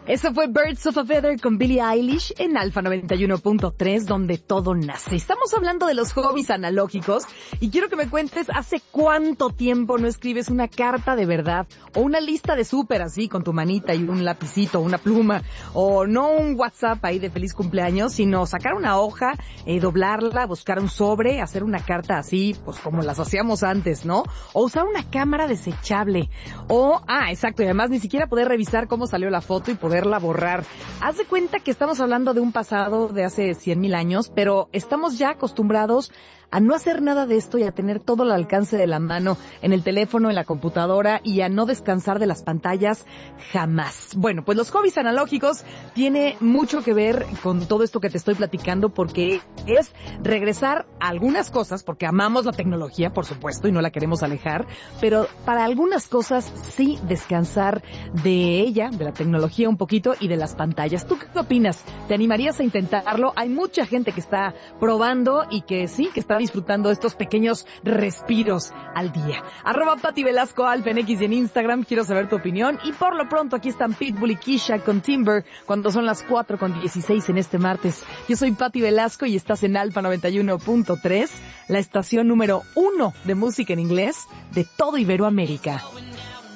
Eso fue Birds of a Feather con Billie Eilish en Alfa 91.3, donde todo nace. Estamos hablando de los hobbies analógicos y quiero que me cuentes hace cuánto tiempo no escribes una carta de verdad o una lista de súper así con tu manita y un lapicito, una pluma, o no un WhatsApp ahí de feliz cumpleaños, sino sacar una hoja, doblarla, buscar un sobre, hacer una carta así, pues como las hacíamos antes, ¿no? O usar una cámara desechable. O, exacto, y además ni siquiera poder revisar cómo salió la foto y poderla borrar. Haz de cuenta que estamos hablando de un pasado de hace 100,000 años, pero estamos ya acostumbrados a no hacer nada de esto y a tener todo al alcance de la mano en el teléfono, en la computadora y a no descansar de las pantallas jamás. Bueno, pues los hobbies analógicos tiene mucho que ver con todo esto que te estoy platicando porque es regresar a algunas cosas, porque amamos la tecnología, por supuesto, y no la queremos alejar, pero para algunas cosas sí descansar de ella, de la tecnología un poquito y de las pantallas. ¿Tú qué opinas? ¿Te animarías a intentarlo? Hay mucha gente que está probando y que sí, que está disfrutando estos pequeños respiros al día. @Pati Velasco Alfa en X y en Instagram. Quiero saber tu opinión. Y por lo pronto aquí están Pitbull y Kisha con Timber cuando son las 4:16 en este martes. Yo soy Pati Velasco y estás en Alfa 91.3, la estación número 1 de música en inglés de todo Iberoamérica.